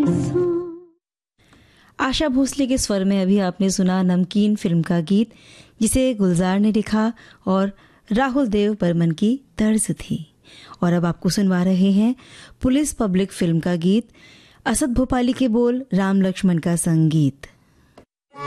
आशा भोसले के स्वर में अभी आपने सुना नमकीन फिल्म का गीत, जिसे गुलजार ने लिखा और राहुल देव बर्मन की तर्ज थी। और अब आपको सुनवा रहे हैं पुलिस पब्लिक फिल्म का गीत, असद भोपाली के बोल, राम लक्ष्मण का संगीत।